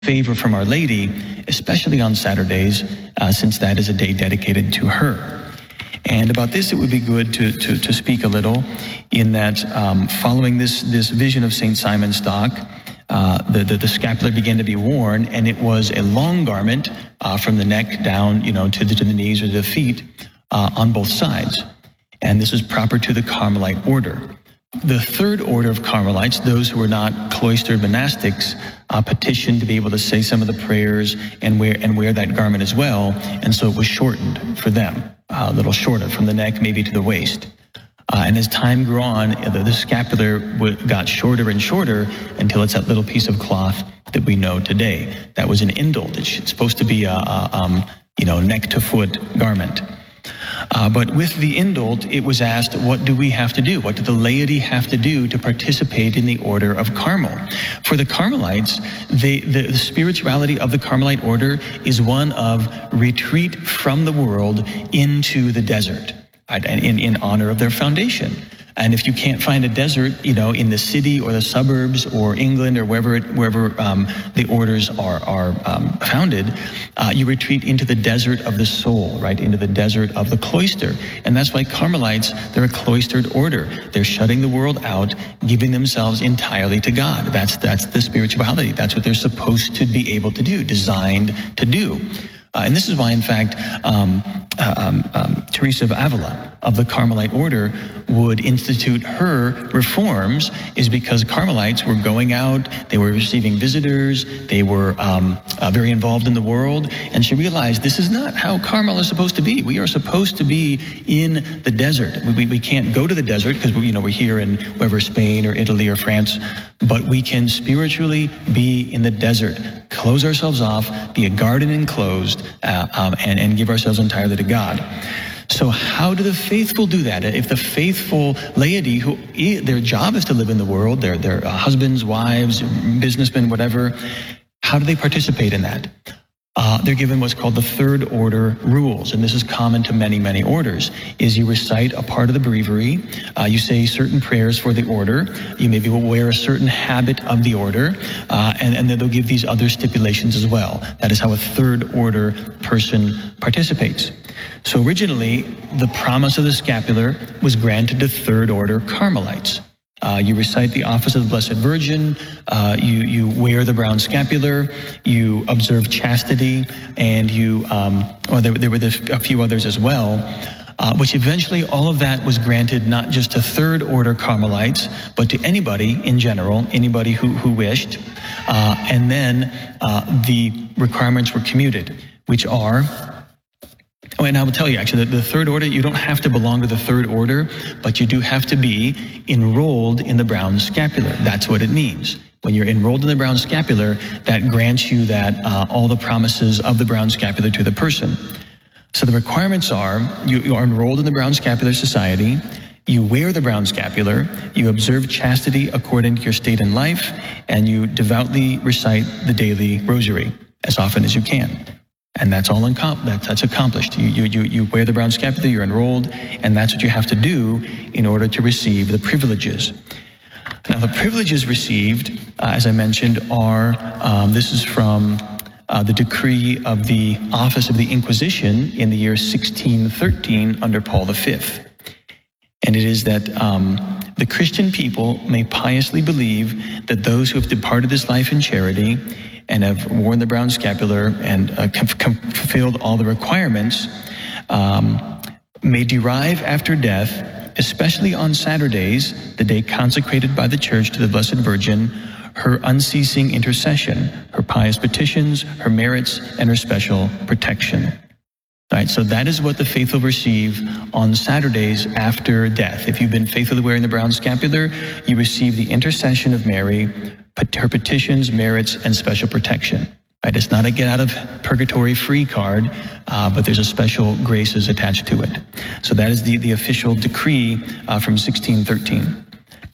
favor from Our Lady, especially on Saturdays, since that is a day dedicated to her. And about this, it would be good to speak a little in that following this vision of St. Simon Stock, the scapular began to be worn, and it was a long garment from the neck down, to the knees or the feet on both sides. And this is proper to the Carmelite order. The third order of Carmelites, those who were not cloistered monastics, petitioned to be able to say some of the prayers and wear that garment as well, and so it was shortened for them, a little shorter from the neck maybe to the waist. And as time grew on, the scapular got shorter and shorter until it's that little piece of cloth that we know today. That was an indult. It's supposed to be a neck to foot garment. But with the indult, it was asked, what do we have to do? What did the laity have to do to participate in the order of Carmel? For the Carmelites, the spirituality of the Carmelite order is one of retreat from the world into the desert, right, and in honor of their foundation. And if you can't find a desert, in the city or the suburbs or England or wherever the orders are founded, you retreat into the desert of the soul, right, into the desert of the cloister. And that's why Carmelites, they're a cloistered order. They're shutting the world out, giving themselves entirely to God. That's the spirituality. That's what they're supposed to be able to do, designed to do. And this is why, in fact, Teresa of Avila of the Carmelite order would institute her reforms, is because Carmelites were going out, they were receiving visitors, they were very involved in the world, and she realized this is not how Carmel is supposed to be. We are supposed to be in the desert. We can't go to the desert because we're here in wherever, Spain or Italy or France, but we can spiritually be in the desert, close ourselves off, be a garden enclosed, and give ourselves entirely to God. So how do the faithful do that? If the faithful laity, who their job is to live in the world, their husbands, wives, businessmen, whatever, how do they participate in that? They're given what's called the third order rules, and this is common to many, many orders, is you recite a part of the breviary, you say certain prayers for the order, you maybe will wear a certain habit of the order, and then they'll give these other stipulations as well. That is how a third order person participates. So originally, the promise of the scapular was granted to third order Carmelites. You recite the office of the Blessed Virgin, you wear the brown scapular, you observe chastity, and there were a few others as well, which eventually all of that was granted not just to third order Carmelites, but to anybody in general, anybody who wished. And then the requirements were commuted, which are... Oh, and I will tell you, actually, the third order, you don't have to belong to the third order, but you do have to be enrolled in the brown scapular. That's what it means. When you're enrolled in the brown scapular, that grants you all the promises of the brown scapular to the person. So the requirements are, you are enrolled in the Brown Scapular Society, you wear the brown scapular, you observe chastity according to your state in life, and you devoutly recite the daily rosary as often as you can. And that's all that's accomplished. You wear the brown scapular, you're enrolled, and that's what you have to do in order to receive the privileges. Now, the privileges received, as I mentioned, are, this is from the decree of the Office of the Inquisition in the year 1613 under Paul V. And it is that the Christian people may piously believe that those who have departed this life in charity and have worn the brown scapular and fulfilled all the requirements, may derive after death, especially on Saturdays, the day consecrated by the Church to the Blessed Virgin, her unceasing intercession, her pious petitions, her merits, and her special protection. All right, so that is what the faithful receive on Saturdays after death. If you've been faithfully wearing the brown scapular, you receive the intercession of Mary, her petitions, merits, and special protection. Right? It's not a get out of purgatory free card, but there's a special graces attached to it. So that is the official decree from 1613.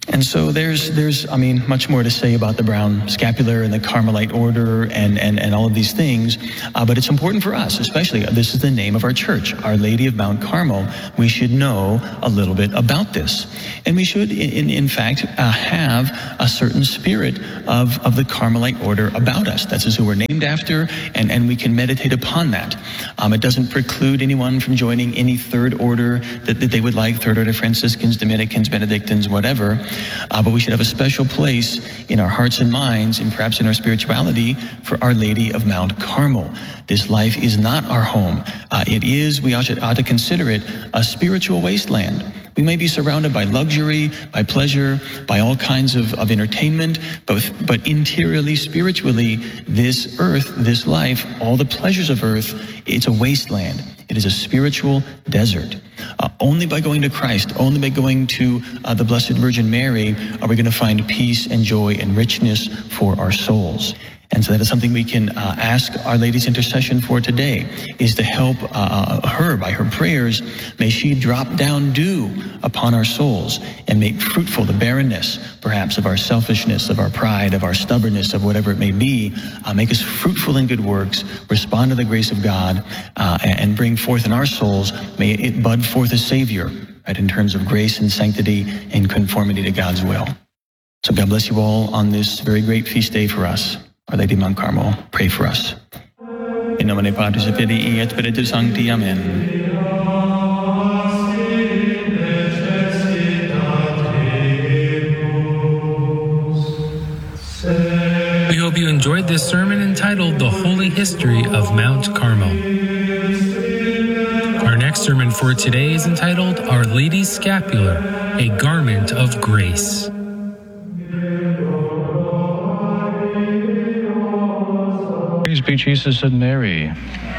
And so there's much more to say about the brown scapular and the Carmelite order and all of these things, but it's important for us, especially, this is the name of our church, Our Lady of Mount Carmel. We should know a little bit about this. And we should, in fact, have a certain spirit of the Carmelite order about us. That's who we're named after, and we can meditate upon that. It doesn't preclude anyone from joining any third order that they would like, third order Franciscans, Dominicans, Benedictines, whatever. But we should have a special place in our hearts and minds, and perhaps in our spirituality, for Our Lady of Mount Carmel. This life is not our home. We ought to consider it a spiritual wasteland. We may be surrounded by luxury, by pleasure, by all kinds of entertainment, but interiorly, spiritually, this earth, this life, all the pleasures of earth, it's a wasteland. It is a spiritual desert. Only by going to Christ, only by going to the Blessed Virgin Mary, are we going to find peace and joy and richness for our souls. And so that is something we can ask Our Lady's intercession for today, is to help her by her prayers. May she drop down dew upon our souls and make fruitful the barrenness, perhaps, of our selfishness, of our pride, of our stubbornness, of whatever it may be. Make us fruitful in good works, respond to the grace of God, and bring forth in our souls, may it bud forth a Savior, right, in terms of grace and sanctity and conformity to God's will. So God bless you all on this very great feast day for us. Our Lady of Mount Carmel, pray for us. In nomine Patris et Filii et Spiritus Sancti. Amen. We hope you enjoyed this sermon entitled The Holy History of Mount Carmel. Our next sermon for today is entitled Our Lady's Scapular, a Garment of Grace. Praise be Jesus and Mary.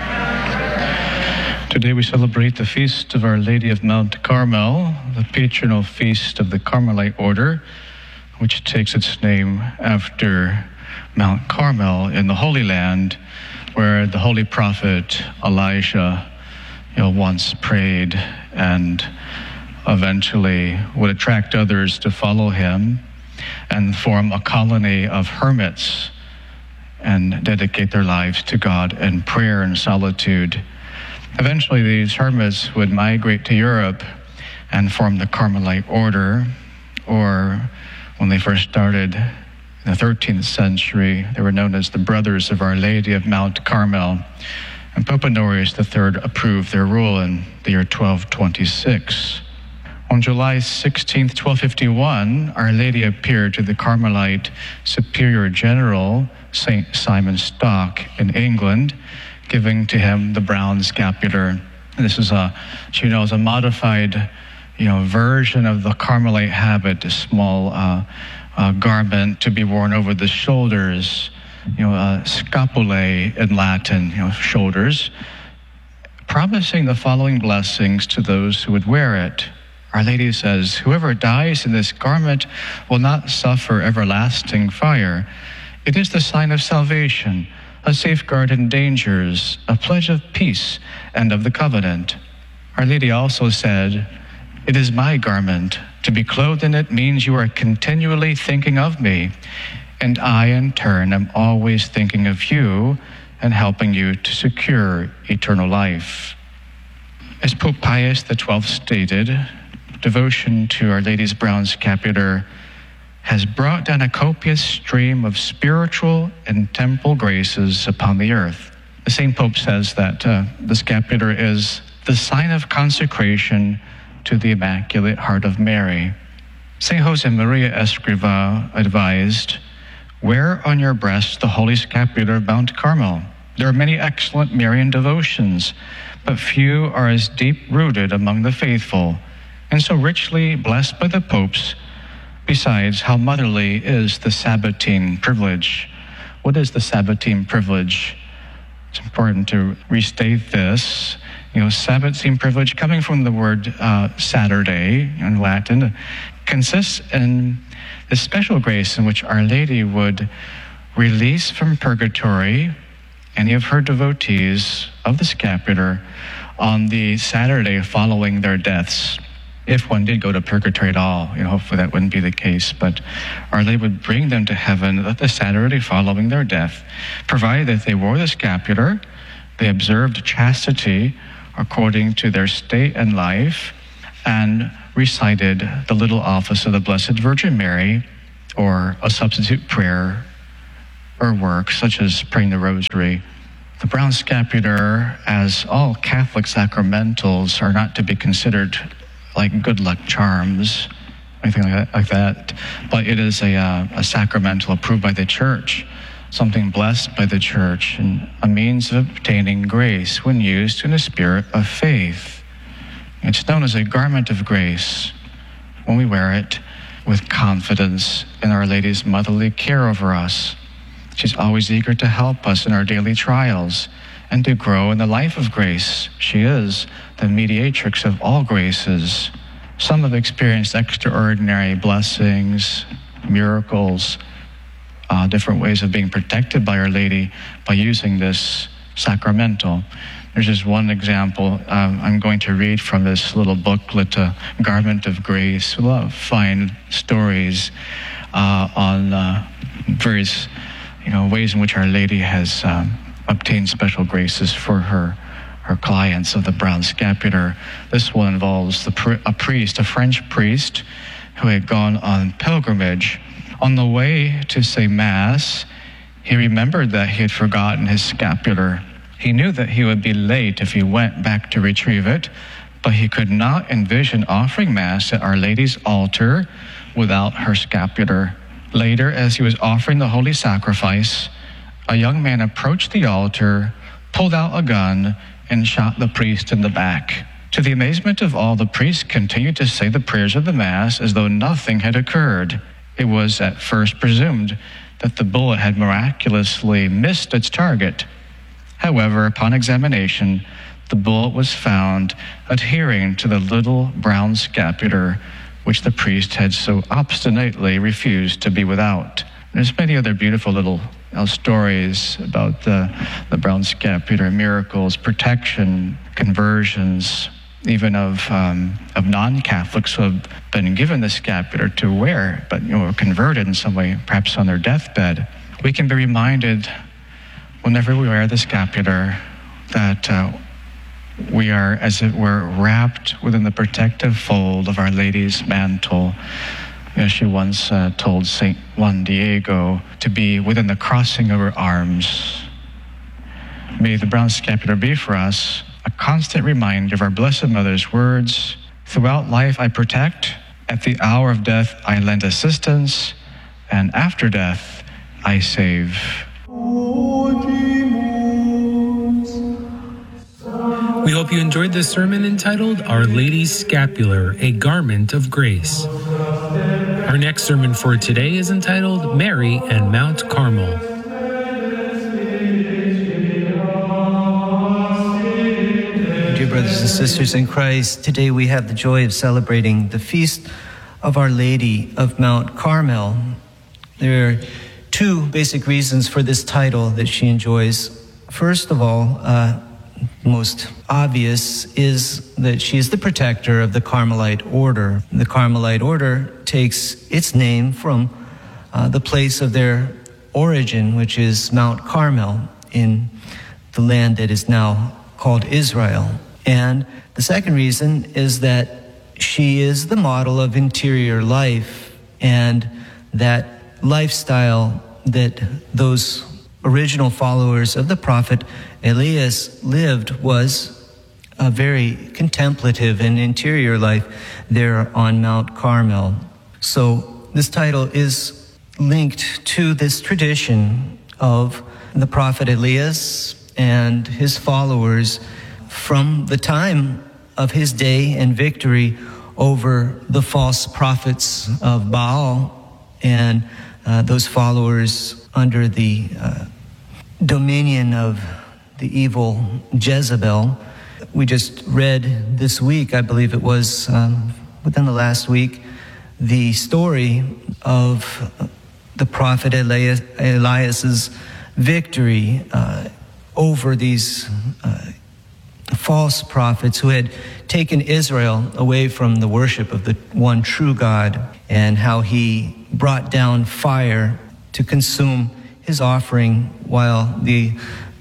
Today we celebrate the feast of Our Lady of Mount Carmel, the patronal feast of the Carmelite order, which takes its name after Mount Carmel in the Holy Land, where the holy prophet Elijah once prayed and eventually would attract others to follow him and form a colony of hermits and dedicate their lives to God in prayer and solitude. Eventually, these hermits would migrate to Europe and form the Carmelite order, or when they first started in the 13th century, they were known as the Brothers of Our Lady of Mount Carmel. And Pope Honorius III approved their rule in the year 1226. On July 16, 1251, Our Lady appeared to the Carmelite Superior General, St. Simon Stock in England, giving to him the brown scapular. And this is a modified, version of the Carmelite habit, a small garment to be worn over the shoulders, scapulae in Latin, shoulders, promising the following blessings to those who would wear it. Our Lady says, "Whoever dies in this garment will not suffer everlasting fire. It is the sign of salvation, a safeguard in dangers, a pledge of peace and of the covenant." Our Lady also said, "It is my garment. To be clothed in it means you are continually thinking of me, and I, in turn, am always thinking of you and helping you to secure eternal life." As Pope Pius XII stated, devotion to Our Lady's brown scapular has brought down a copious stream of spiritual and temporal graces upon the earth. The same Pope says that the scapular is the sign of consecration to the Immaculate Heart of Mary. St. Josemaria Escrivá advised, "Wear on your breast the Holy Scapular of Mount Carmel. There are many excellent Marian devotions, but few are as deep-rooted among the faithful, and so richly blessed by the popes. Besides, how motherly is the Sabbatine privilege." What is the Sabbatine privilege? It's important to restate this. Sabbatine privilege, coming from the word Saturday in Latin, consists in the special grace in which Our Lady would release from purgatory any of her devotees of the scapular on the Saturday following their deaths. if one did go to purgatory at all. Hopefully that wouldn't be the case, but Our Lady would bring them to heaven the Saturday following their death, provided that they wore the scapular, they observed chastity according to their state and life, and recited the little office of the Blessed Virgin Mary, or a substitute prayer or work, such as praying the Rosary. The brown scapular, as all Catholic sacramentals, are not to be considered like good luck charms, anything like that. But it is a sacramental approved by the Church, something blessed by the Church, and a means of obtaining grace when used in a spirit of faith. It's known as a garment of grace when we wear it with confidence in Our Lady's motherly care over us. She's always eager to help us in our daily trials and to grow in the life of grace. She is the mediatrix of all graces. Some have experienced extraordinary blessings, miracles, different ways of being protected by Our Lady by using this sacramental. There's just one example. I'm going to read from this little booklet, Garment of Grace. We'll find stories on various ways in which Our Lady has obtained special graces for her clients of the brown scapular. This one involves a French priest, who had gone on pilgrimage. On the way to say Mass, he remembered that he had forgotten his scapular. He knew that he would be late if he went back to retrieve it, but he could not envision offering Mass at Our Lady's altar without her scapular. Later, as he was offering the Holy Sacrifice, a young man approached the altar, pulled out a gun, and shot the priest in the back. To the amazement of all, the priest continued to say the prayers of the Mass as though nothing had occurred. It was at first presumed that the bullet had miraculously missed its target. However, upon examination, the bullet was found adhering to the little brown scapular, which the priest had so obstinately refused to be without. There's many other beautiful little stories about the brown scapular, miracles, protection, conversions, even of non-Catholics who have been given the scapular to wear, but were converted in some way, perhaps on their deathbed. We can be reminded whenever we wear the scapular that we are, as it were, wrapped within the protective fold of Our Lady's mantle. As she once told St. Juan Diego, to be within the crossing of her arms. May the brown scapular be for us a constant reminder of our Blessed Mother's words: throughout life I protect, at the hour of death I lend assistance, and after death I save. We hope you enjoyed this sermon entitled Our Lady's Scapular, a Garment of Grace. Our next sermon for today is entitled Mary and Mount Carmel. Dear brothers and sisters in Christ, today we have the joy of celebrating the feast of Our Lady of Mount Carmel. There are two basic reasons for this title that she enjoys. First of all, most obvious is that she is the protector of the Carmelite order. The Carmelite order takes its name from the place of their origin, which is Mount Carmel in the land that is now called Israel. And the second reason is that she is the model of interior life, and that lifestyle that those original followers of the prophet Elias lived was a very contemplative and interior life there on Mount Carmel. So this title is linked to this tradition of the prophet Elias and his followers from the time of his day and victory over the false prophets of Baal and those followers under the dominion of the evil Jezebel. We just read this week, I believe it was within the last week, the story of the prophet Elias's victory over these false prophets who had taken Israel away from the worship of the one true God, and how he brought down fire to consume his offering, while the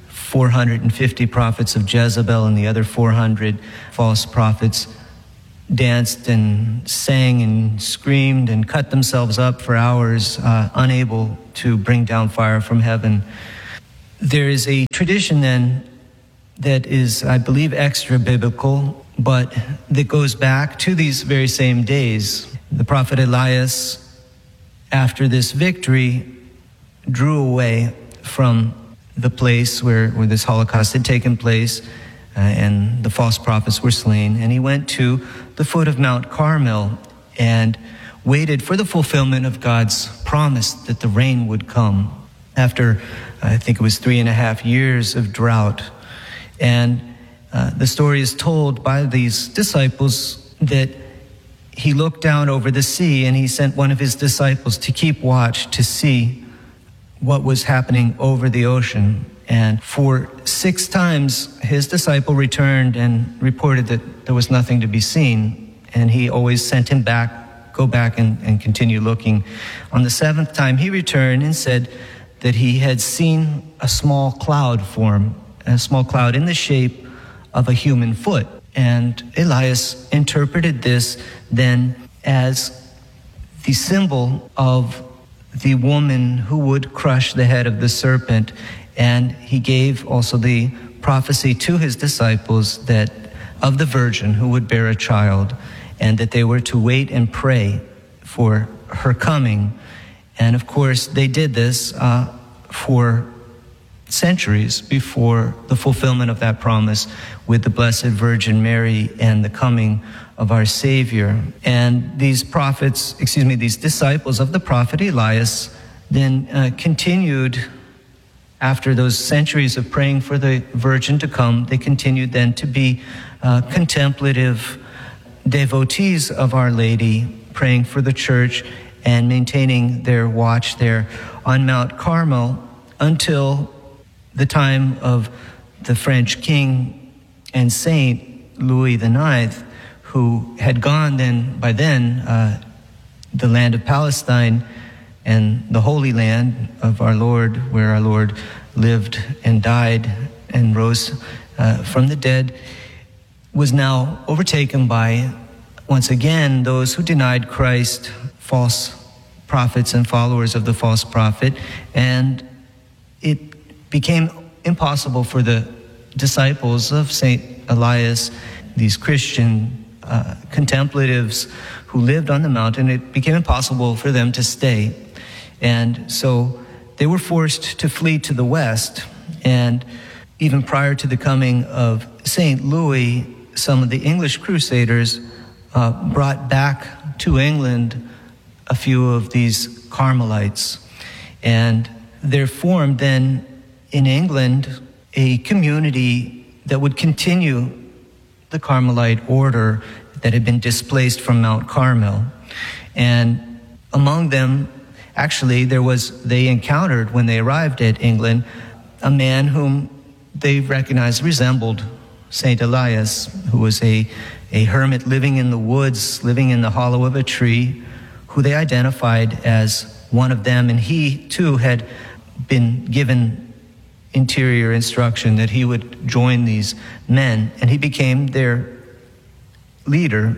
450 prophets of Jezebel and the other 400 false prophets danced and sang and screamed and cut themselves up for hours, unable to bring down fire from heaven. There is a tradition then that is, I believe, extra biblical, but that goes back to these very same days. The prophet Elias, after this victory, drew away from the place where this Holocaust had taken place, and the false prophets were slain, and he went to the foot of Mount Carmel and waited for the fulfillment of God's promise that the rain would come after, I think it was 3.5 years of drought. And the story is told by these disciples that he looked down over the sea and he sent one of his disciples to keep watch to see what was happening over the ocean. And for 6 times, his disciple returned and reported that there was nothing to be seen. And he always sent him back, go back and continue looking. On the 7th time, he returned and said that he had seen a small cloud form, a small cloud in the shape of a human foot. And Elias interpreted this then as the symbol of the woman who would crush the head of the serpent. And he gave also the prophecy to his disciples that of the virgin who would bear a child, and that they were to wait and pray for her coming. And of course, they did this for centuries before the fulfillment of that promise with the Blessed Virgin Mary and the coming of our Savior. And these disciples of the prophet Elias then continued after those centuries of praying for the Virgin to come. They continued then to be contemplative devotees of Our Lady, praying for the church and maintaining their watch there on Mount Carmel until the time of the French king and saint Louis IX, who had gone by then the land of Palestine and the Holy Land of our Lord, where our Lord lived and died and rose from the dead, was now overtaken by, once again, those who denied Christ, false prophets and followers of the false prophet. And it became impossible for the disciples of St. Elias, these Christian contemplatives who lived on the mountain, it became impossible for them to stay. And so they were forced to flee to the west. And even prior to the coming of St. Louis, some of the English crusaders brought back to England a few of these Carmelites. And there formed then in England a community that would continue the Carmelite order that had been displaced from Mount Carmel. And among them, actually, they encountered, when they arrived at England, a man whom they recognized resembled St. Elias, who was a hermit living in the woods, living in the hollow of a tree, who they identified as one of them. And he, too, had been given interior instruction that he would join these men. And he became their leader,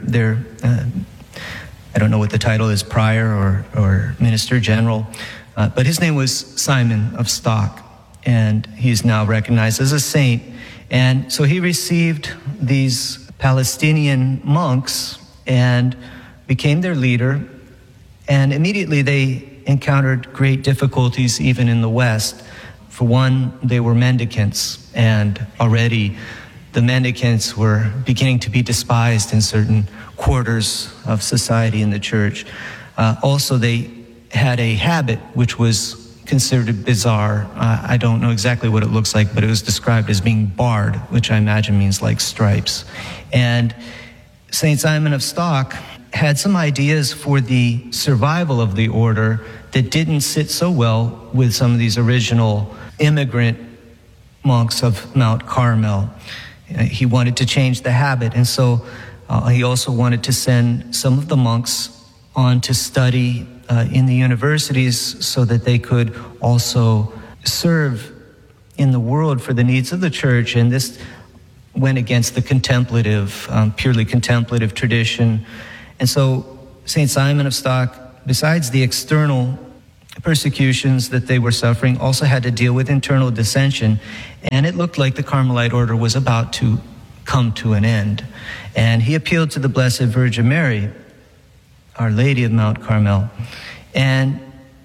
I don't know what the title is, prior or minister general, but his name was Simon of Stock, and he's now recognized as a saint. And so he received these Palestinian monks and became their leader, and immediately they encountered great difficulties even in the West. For one, they were mendicants, and already the mendicants were beginning to be despised in certain quarters of society in the church. Also, they had a habit which was considered bizarre. I don't know exactly what it looks like, but it was described as being barred, which I imagine means like stripes. And St. Simon of Stock had some ideas for the survival of the order that didn't sit so well with some of these original immigrant monks of Mount Carmel. He wanted to change the habit, and so he also wanted to send some of the monks on to study in the universities so that they could also serve in the world for the needs of the church. And this went against the contemplative, purely contemplative tradition. And so St. Simon of Stock, besides the external persecutions that they were suffering, also had to deal with internal dissension. And it looked like the Carmelite order was about to come to an end. And he appealed to the Blessed Virgin Mary, Our Lady of Mount Carmel, and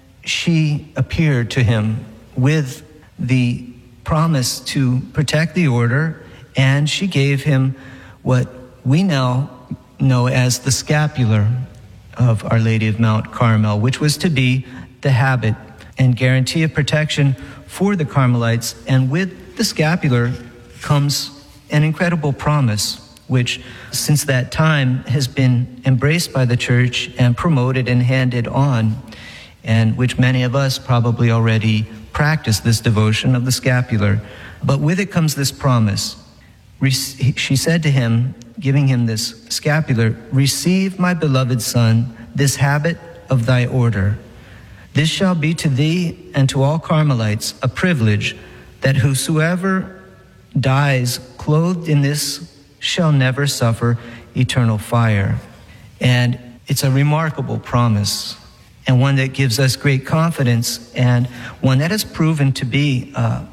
she appeared to him with the promise to protect the order, and she gave him what we now know as the scapular of Our Lady of Mount Carmel, which was to be the habit and guarantee of protection for the Carmelites. And with the scapular comes an incredible promise, which since that time has been embraced by the church and promoted and handed on, and which many of us probably already practice, this devotion of the scapular. But with it comes this promise. She said to him, giving him this scapular, "Receive, my beloved son, this habit of thy order. This shall be to thee and to all Carmelites a privilege, that whosoever dies clothed in this shall never suffer eternal fire." And it's a remarkable promise, and one that gives us great confidence, and one that has proven to be,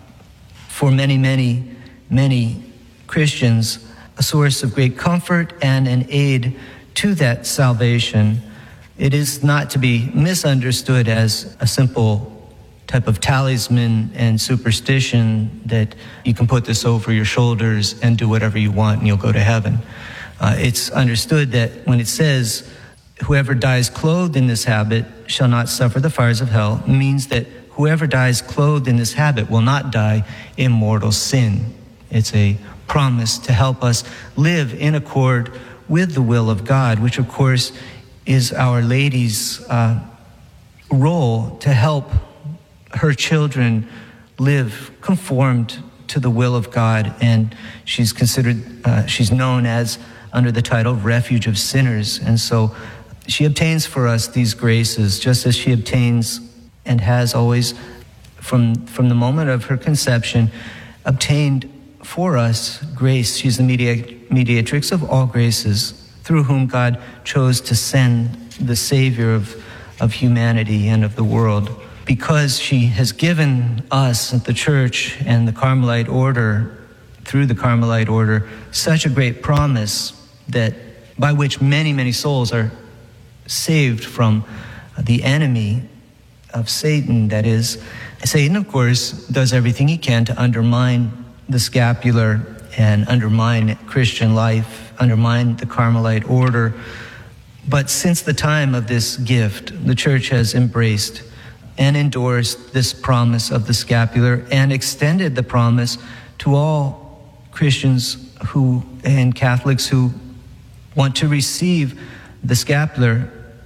for many, many, many Christians, a source of great comfort and an aid to that salvation. It is not to be misunderstood as a simple type of talisman and superstition that you can put this over your shoulders and do whatever you want and you'll go to heaven. It's understood that when it says, "Whoever dies clothed in this habit shall not suffer the fires of hell," means that whoever dies clothed in this habit will not die in mortal sin. It's a promise to help us live in accord with the will of God, which of course is Our Lady's role to help her children live conformed to the will of God. And she's she's known as under the title of Refuge of Sinners. And so she obtains for us these graces, just as she obtains and has always from the moment of her conception obtained for us grace. She's the mediatrix of all graces, through whom God chose to send the Savior of humanity and of the world. Because she has given us at the church and the Carmelite order, through the Carmelite order, such a great promise that by which many, many souls are saved from the enemy of Satan. That is, Satan, of course, does everything he can to undermine the scapular and undermine Christian life, undermine the Carmelite order. But since the time of this gift, the church has embraced and endorsed this promise of the scapular and extended the promise to all Christians and Catholics who want to receive the scapular,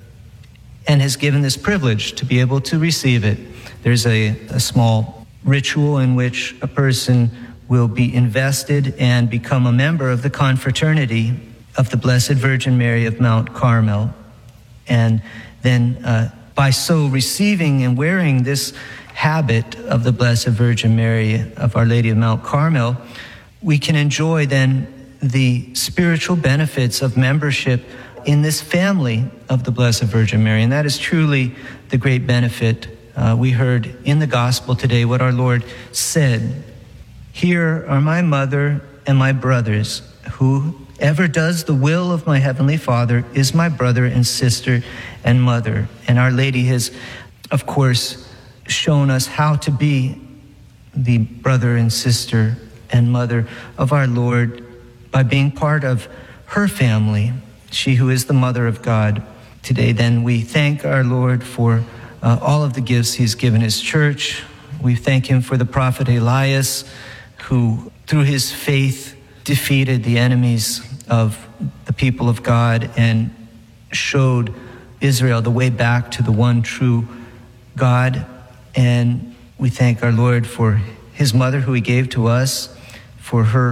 and has given this privilege to be able to receive it. There's a small ritual in which a person will be invested and become a member of the confraternity of the Blessed Virgin Mary of Mount Carmel. And then by so receiving and wearing this habit of the Blessed Virgin Mary of Our Lady of Mount Carmel, we can enjoy then the spiritual benefits of membership in this family of the Blessed Virgin Mary. And that is truly the great benefit. We heard in the gospel today what our Lord said: "Here are my mother and my brothers. Whoever does the will of my heavenly Father is my brother and sister and mother." And Our Lady has, of course, shown us how to be the brother and sister and mother of our Lord by being part of her family, she who is the mother of God. Today, then, we thank our Lord for all of the gifts he's given his church. We thank him for the prophet Elias, who, through his faith, defeated the enemies of the people of God and showed Israel the way back to the one true God. And we thank our Lord for his mother, who he gave to us, for her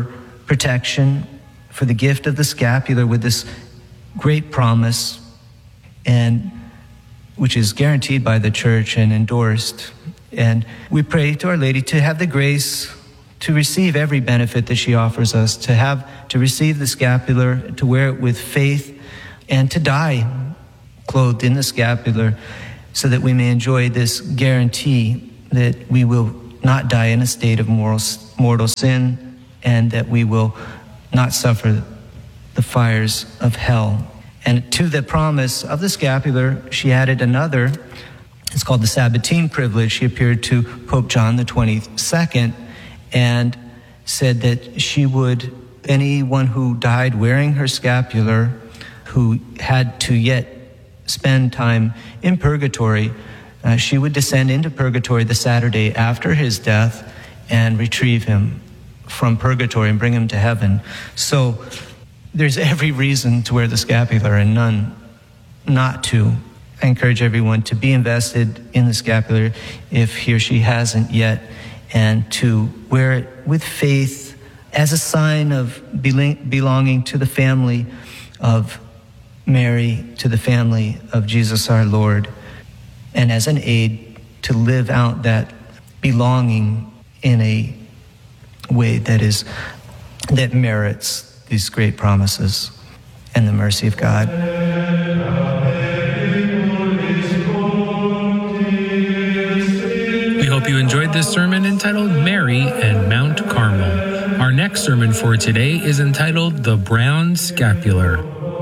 protection, for the gift of the scapular with this great promise, and which is guaranteed by the church and endorsed. And we pray to Our Lady to have the grace to receive every benefit that she offers us, to receive the scapular, to wear it with faith, and to die clothed in the scapular, so that we may enjoy this guarantee that we will not die in a state of mortal sin, and that we will not suffer the fires of hell. And to the promise of the scapular, she added another. It's called the Sabbatine privilege. She appeared to Pope John the 22nd and said that she would, anyone who died wearing her scapular, who had to yet spend time in purgatory, she would descend into purgatory the Saturday after his death and retrieve him from purgatory and bring him to heaven. So there's every reason to wear the scapular and none not to. I encourage everyone to be invested in the scapular if he or she hasn't yet, and to wear it with faith as a sign of belonging to the family of Mary, to the family of Jesus our Lord, and as an aid to live out that belonging in a way that merits these great promises and the mercy of God. We hope you enjoyed this sermon entitled Mary and Mount Carmel. Our next sermon for today is entitled The Brown Scapular.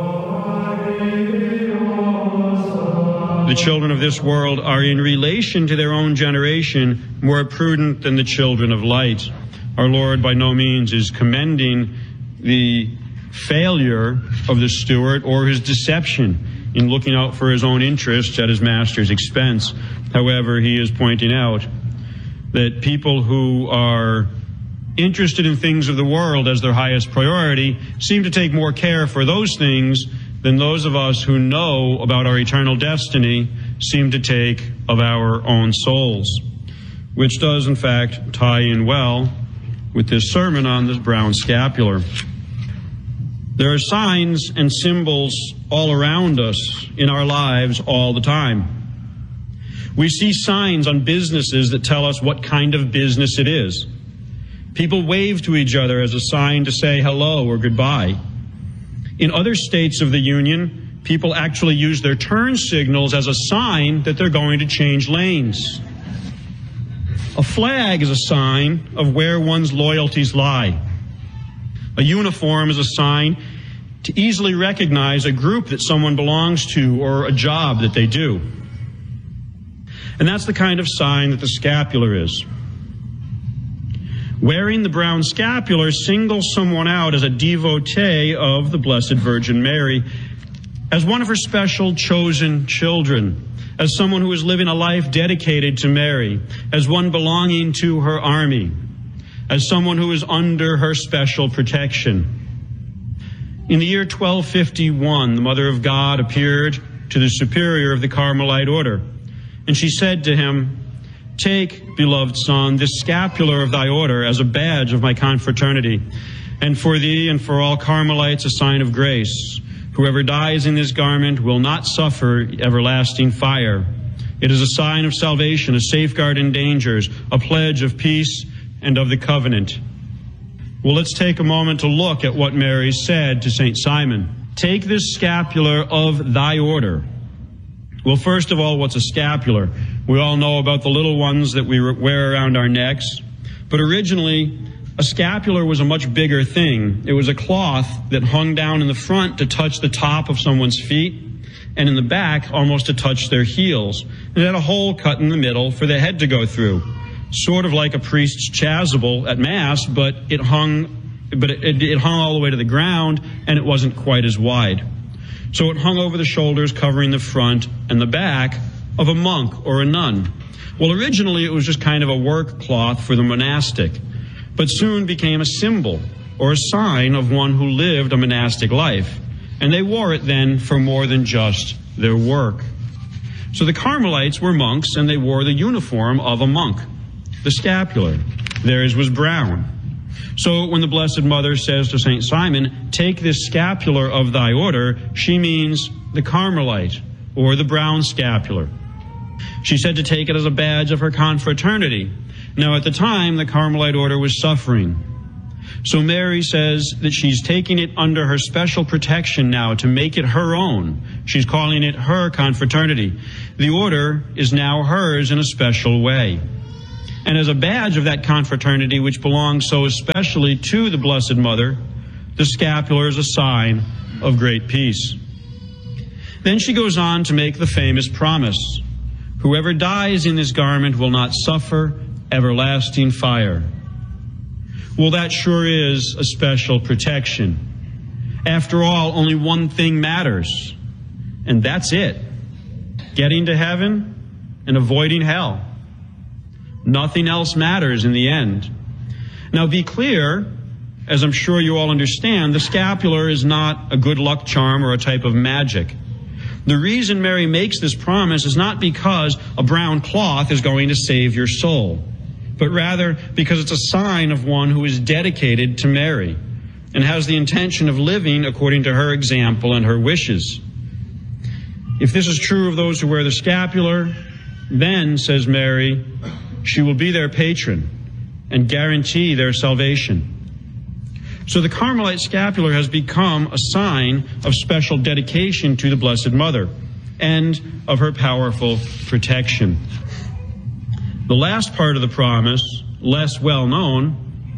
The children of this world are, in relation to their own generation, more prudent than the children of light. Our Lord by no means is commending the failure of the steward or his deception in looking out for his own interests at his master's expense. However, he is pointing out that people who are interested in things of the world as their highest priority seem to take more care for those things than those of us who know about our eternal destiny seem to take of our own souls, which does in fact tie in well with this sermon on the brown scapular. There are signs and symbols all around us in our lives all the time. We see signs on businesses that tell us what kind of business it is. People wave to each other as a sign to say hello or goodbye. In other states of the Union, people actually use their turn signals as a sign that they're going to change lanes. A flag is a sign of where one's loyalties lie. A uniform is a sign to easily recognize a group that someone belongs to or a job that they do. And that's the kind of sign that the scapular is. Wearing the brown scapular singles someone out as a devotee of the Blessed Virgin Mary, as one of her special chosen children, as someone who is living a life dedicated to Mary, as one belonging to her army, as someone who is under her special protection. In the year 1251, the Mother of God appeared to the superior of the Carmelite order, and she said to him, "Take, beloved son, this scapular of thy order as a badge of my confraternity, and for thee and for all Carmelites a sign of grace. Whoever dies in this garment will not suffer everlasting fire. It is a sign of salvation, a safeguard in dangers, a pledge of peace and of the covenant." Well, let's take a moment to look at what Mary said to St. Simon. Take this scapular of thy order. Well, first of all, what's a scapular? We all know about the little ones that we wear around our necks. But originally, a scapular was a much bigger thing. It was a cloth that hung down in the front to touch the top of someone's feet, and in the back almost to touch their heels. It had a hole cut in the middle for the head to go through, sort of like a priest's chasuble at Mass, but it hung all the way to the ground, and it wasn't quite as wide. So it hung over the shoulders, covering the front and the back of a monk or a nun. Well, originally it was just kind of a work cloth for the monastic, but soon became a symbol or a sign of one who lived a monastic life. And they wore it then for more than just their work. So the Carmelites were monks, and they wore the uniform of a monk, the scapular. Theirs was brown. So when the Blessed Mother says to St. Simon, "Take this scapular of thy order," she means the Carmelite, or the brown scapular. She said to take it as a badge of her confraternity. Now at the time, the Carmelite order was suffering. So Mary says that she's taking it under her special protection now to make it her own. She's calling it her confraternity. The order is now hers in a special way. And as a badge of that confraternity, which belongs so especially to the Blessed Mother, the scapular is a sign of great peace. Then she goes on to make the famous promise: whoever dies in this garment will not suffer everlasting fire. Well, that sure is a special protection. After all, only one thing matters, and that's it: getting to heaven and avoiding hell. Nothing else matters in the end. Now be clear, as I'm sure you all understand, the scapular is not a good luck charm or a type of magic. The reason Mary makes this promise is not because a brown cloth is going to save your soul, but rather because it's a sign of one who is dedicated to Mary and has the intention of living according to her example and her wishes. If this is true of those who wear the scapular, then, says Mary, she will be their patron and guarantee their salvation. So the Carmelite scapular has become a sign of special dedication to the Blessed Mother and of her powerful protection. The last part of the promise, less well known,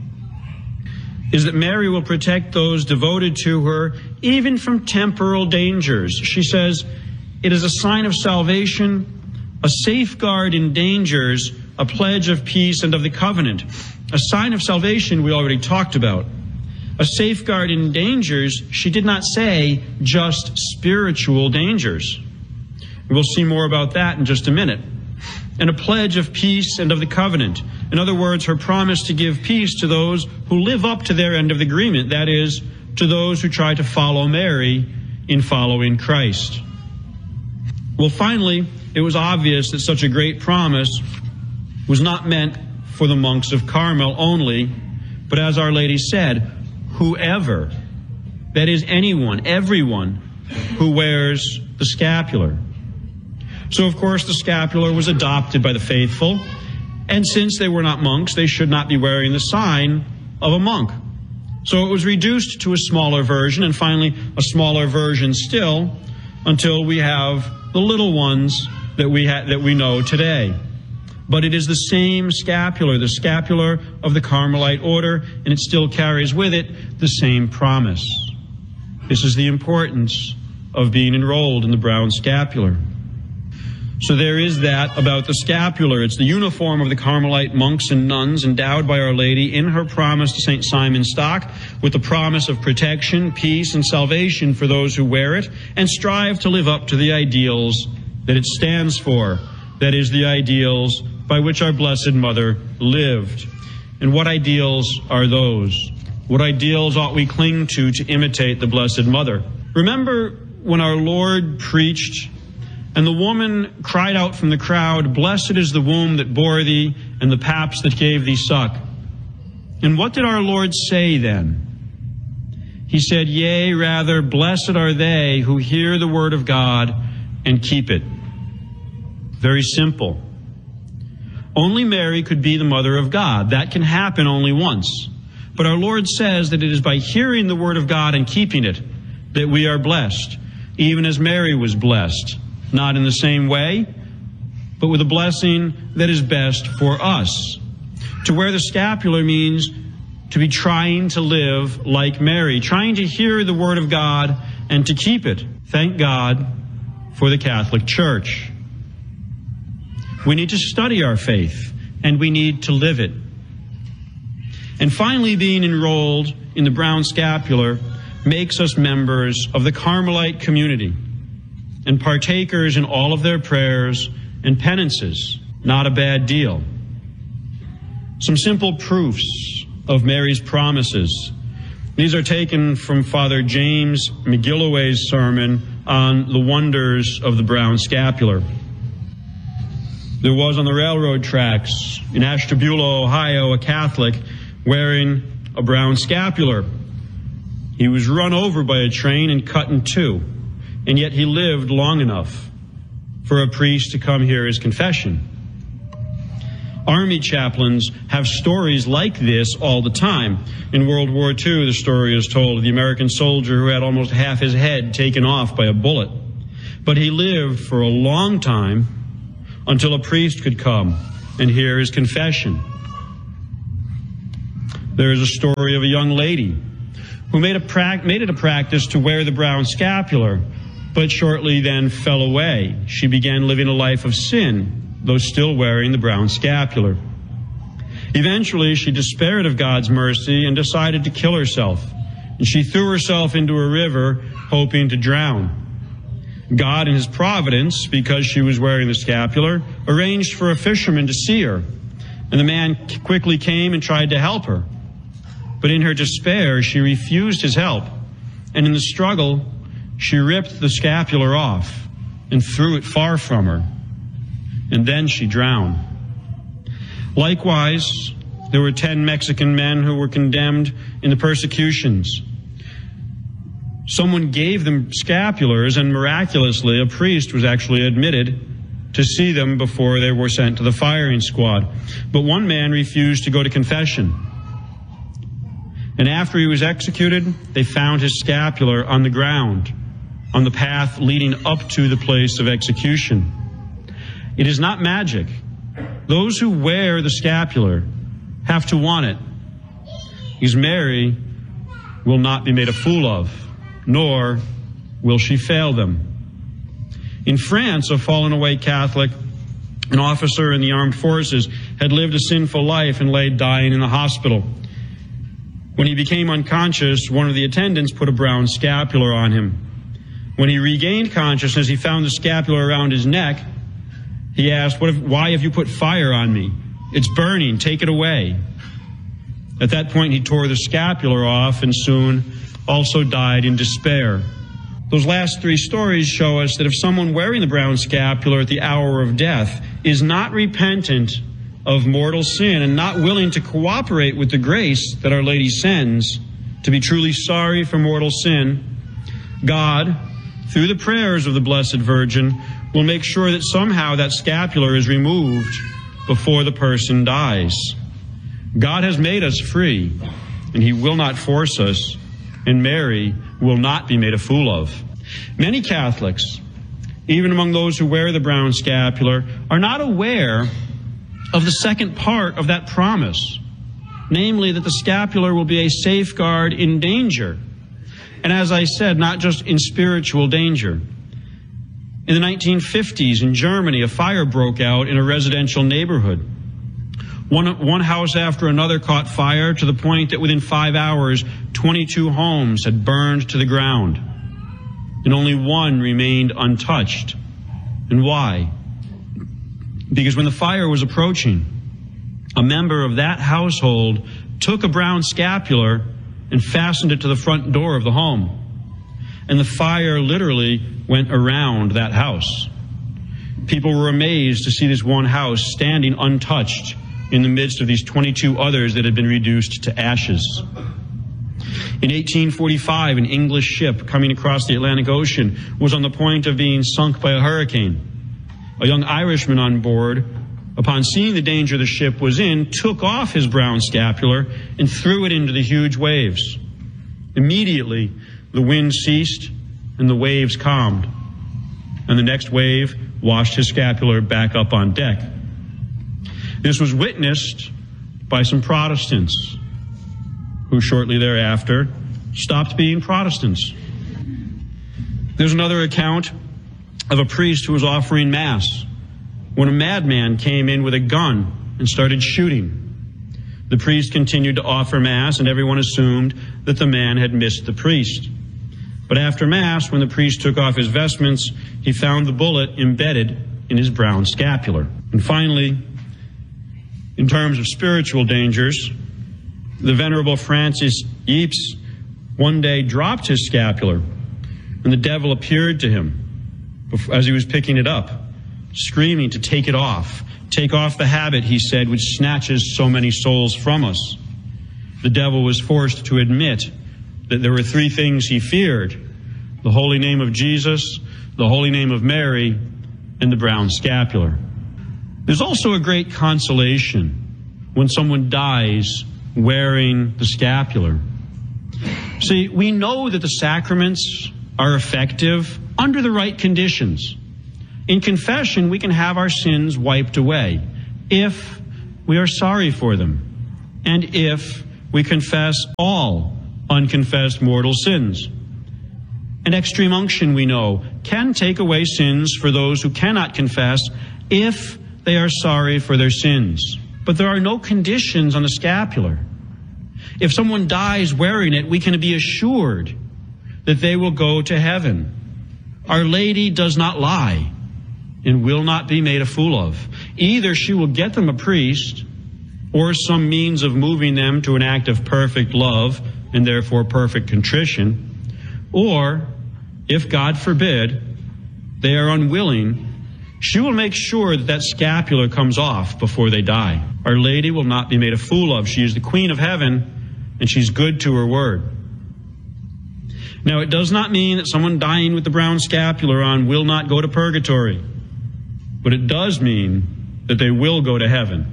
is that Mary will protect those devoted to her even from temporal dangers. She says, it is a sign of salvation, a safeguard in dangers, a pledge of peace and of the covenant. A sign of salvation we already talked about. A safeguard in dangers, she did not say just spiritual dangers. We'll see more about that in just a minute. And a pledge of peace and of the covenant. In other words, her promise to give peace to those who live up to their end of the agreement, that is, to those who try to follow Mary in following Christ. Well, finally, it was obvious that such a great promise was not meant for the monks of Carmel only, but as Our Lady said, whoever, that is anyone, everyone who wears the scapular. So, of course, the scapular was adopted by the faithful, and since they were not monks, they should not be wearing the sign of a monk. So it was reduced to a smaller version, and finally a smaller version still, until we have the little ones that we know today. But it is the same scapular, the scapular of the Carmelite order, and it still carries with it the same promise. This is the importance of being enrolled in the brown scapular. So there is that about the scapular. It's the uniform of the Carmelite monks and nuns endowed by Our Lady in her promise to St. Simon Stock, with the promise of protection, peace, and salvation for those who wear it and strive to live up to the ideals that it stands for. That is, the ideals by which our Blessed Mother lived. And what ideals are those? What ideals ought we cling to imitate the Blessed Mother? Remember when our Lord preached, and the woman cried out from the crowd, "Blessed is the womb that bore thee, and the paps that gave thee suck." And what did our Lord say then? He said, "Yea, rather, blessed are they who hear the word of God and keep it." Very simple. Only Mary could be the mother of God. That can happen only once. But our Lord says that it is by hearing the word of God and keeping it that we are blessed, even as Mary was blessed. Not in the same way, but with a blessing that is best for us. To wear the scapular means to be trying to live like Mary, trying to hear the word of God and to keep it. Thank God for the Catholic Church. We need to study our faith, and we need to live it. And finally, being enrolled in the brown scapular makes us members of the Carmelite community and partakers in all of their prayers and penances. Not a bad deal. Some simple proofs of Mary's promises. These are taken from Father James McGilloway's sermon on the wonders of the brown scapular. There was on the railroad tracks in Ashtabula, Ohio, a Catholic wearing a brown scapular. He was run over by a train and cut in two, and yet he lived long enough for a priest to come hear his confession. Army chaplains have stories like this all the time. In World War II, the story is told of the American soldier who had almost half his head taken off by a bullet. But he lived for a long time until a priest could come and hear his confession. There is a story of a young lady who made it a practice to wear the brown scapular, but shortly then fell away. She began living a life of sin, though still wearing the brown scapular. Eventually, she despaired of God's mercy and decided to kill herself. And she threw herself into a river, hoping to drown. God, in his providence, because she was wearing the scapular, arranged for a fisherman to see her. And the man quickly came and tried to help her. But in her despair, she refused his help. And in the struggle, she ripped the scapular off and threw it far from her. And then she drowned. Likewise, there were 10 Mexican men who were condemned in the persecutions. Someone gave them scapulars, and miraculously, a priest was actually admitted to see them before they were sent to the firing squad. But one man refused to go to confession. And after he was executed, they found his scapular on the ground, on the path leading up to the place of execution. It is not magic. Those who wear the scapular have to want it, because Mary will not be made a fool of, nor will she fail them. In France, a fallen away Catholic, an officer in the armed forces, had lived a sinful life and lay dying in the hospital. When he became unconscious, one of the attendants put a brown scapular on him. When he regained consciousness, he found the scapular around his neck. He asked, "Why have you put fire on me? It's burning, take it away." At that point, he tore the scapular off and soon also died in despair. Those last three stories show us that if someone wearing the brown scapular at the hour of death is not repentant of mortal sin and not willing to cooperate with the grace that Our Lady sends to be truly sorry for mortal sin, God, through the prayers of the Blessed Virgin, will make sure that somehow that scapular is removed before the person dies. God has made us free, and He will not force us, and Mary will not be made a fool of. Many Catholics, even among those who wear the brown scapular, are not aware of the second part of that promise, namely that the scapular will be a safeguard in danger. And as I said, not just in spiritual danger. In the 1950s in Germany, a fire broke out in a residential neighborhood. One house after another caught fire to the point that within 5 hours, 22 homes had burned to the ground. And only one remained untouched. And why? Because when the fire was approaching, a member of that household took a brown scapular and fastened it to the front door of the home. And the fire literally went around that house. People were amazed to see this one house standing untouched in the midst of these 22 others that had been reduced to ashes. In 1845, an English ship coming across the Atlantic Ocean was on the point of being sunk by a hurricane. A young Irishman on board, upon seeing the danger the ship was in, took off his brown scapular and threw it into the huge waves. Immediately, the wind ceased and the waves calmed. And the next wave washed his scapular back up on deck. This was witnessed by some Protestants who shortly thereafter stopped being Protestants. There's another account of a priest who was offering Mass when a madman came in with a gun and started shooting. The priest continued to offer Mass, and everyone assumed that the man had missed the priest. But after Mass, when the priest took off his vestments, he found the bullet embedded in his brown scapular. And finally, in terms of spiritual dangers, the Venerable Francis Yeats one day dropped his scapular, and the devil appeared to him as he was picking it up, screaming to take it off. Take off the habit, he said, which snatches so many souls from us. the devil was forced to admit that there were three things he feared: the holy name of Jesus, the holy name of Mary, and the brown scapular. There's also a great consolation when someone dies wearing the scapular. See, we know that the sacraments are effective under the right conditions. In confession, we can have our sins wiped away if we are sorry for them and if we confess all unconfessed mortal sins. And extreme unction, we know, can take away sins for those who cannot confess if they are sorry for their sins. But there are no conditions on the scapular. If someone dies wearing it, we can be assured that they will go to heaven. Our Lady does not lie and will not be made a fool of. Either she will get them a priest or some means of moving them to an act of perfect love and therefore perfect contrition, or, if God forbid, they are unwilling, she will make sure that scapular comes off before they die. Our Lady will not be made a fool of. She is the Queen of Heaven, and she's good to her word. Now, it does not mean that someone dying with the brown scapular on will not go to purgatory, but it does mean that they will go to heaven.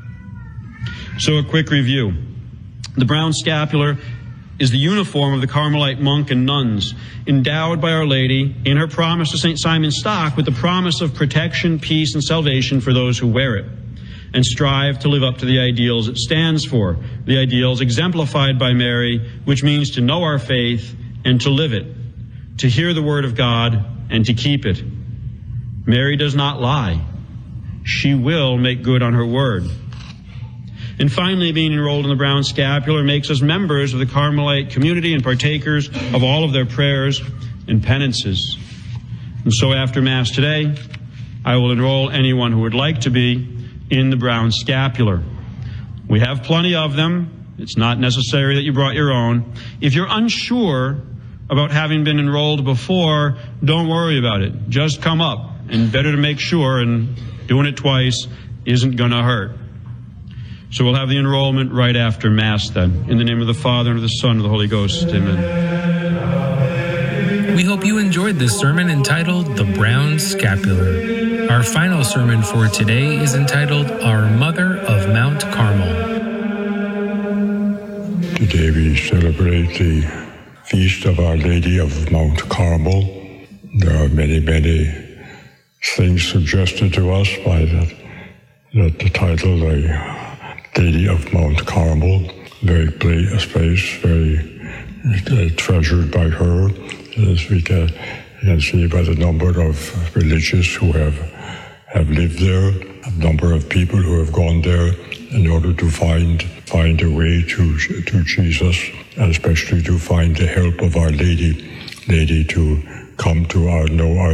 So a quick review. The brown scapular is the uniform of the Carmelite monk and nuns, endowed by Our Lady in her promise to St. Simon Stock with the promise of protection, peace, and salvation for those who wear it, and strive to live up to the ideals it stands for, the ideals exemplified by Mary, which means to know our faith and to live it, to hear the word of God and to keep it. Mary does not lie. She will make good on her word. And finally, being enrolled in the brown scapular makes us members of the Carmelite community and partakers of all of their prayers and penances. And so after Mass today, I will enroll anyone who would like to be in the brown scapular. We have plenty of them. It's not necessary that you brought your own. If you're unsure about having been enrolled before, don't worry about it. Just come up, and better to make sure, and doing it twice isn't going to hurt. So we'll have the enrollment right after Mass then. In the name of the Father, and of the Son, and of the Holy Ghost. Amen. We hope you enjoyed this sermon entitled The Brown Scapular. Our final sermon for today is entitled Our Mother of Mount Carmel. Today we celebrate the Feast of Our Lady of Mount Carmel. There are many, many things suggested to us by that the title, the Lady of Mount Carmel, very place, very treasured by her, as we can see by the number of religious who have lived there, a number of people who have gone there in order to find a way to Jesus, and especially to find the help of Our Lady to come to our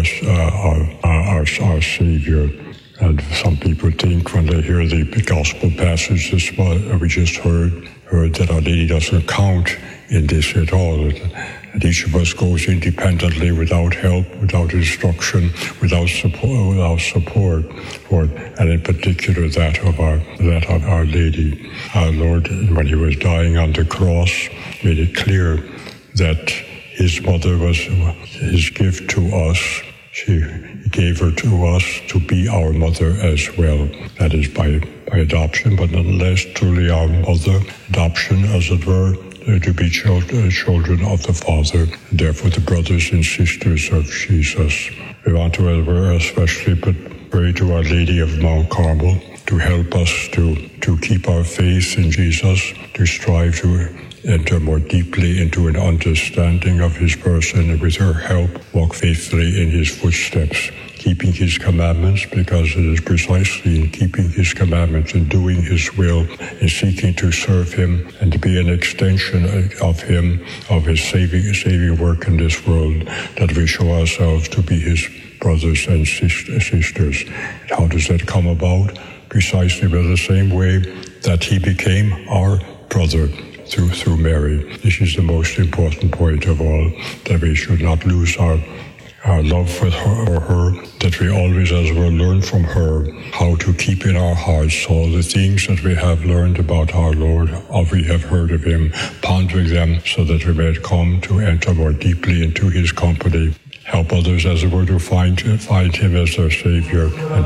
Savior. And some people think when they hear the gospel passage we just heard that Our Lady doesn't count in this at all. And each of us goes independently, without help, without instruction, without support, and in particular that of Our Lady. Our Lord, when he was dying on the cross, made it clear that his mother was his gift to us. He gave her to us to be our mother as well. That is by adoption, but nonetheless truly our mother. Adoption, as it were, to be children of the Father, and therefore the brothers and sisters of Jesus. We want to especially pray to Our Lady of Mount Carmel to help us to keep our faith in Jesus, to strive to enter more deeply into an understanding of his person, and with her help walk faithfully in his footsteps, keeping his commandments, because it is precisely in keeping his commandments and doing his will and seeking to serve him and to be an extension of him, of his saving work in this world, that we show ourselves to be his brothers and sisters. How does that come about? Precisely by the same way that he became our brother through Mary. This is the most important point of all, that we should not lose our our love for her, that we always as well learn from her how to keep in our hearts all the things that we have learned about our Lord, or we have heard of him, pondering them so that we may come to enter more deeply into his company. Help others as it were to find him as their Savior, and